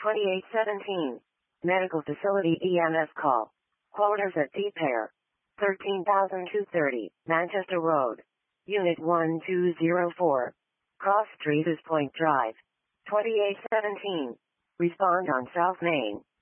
2817. Medical facility EMS call. Quarters at Deepair. 13,230, Manchester Road. Unit 1204. Cross Street is Point Drive. 2817. Respond on South Main.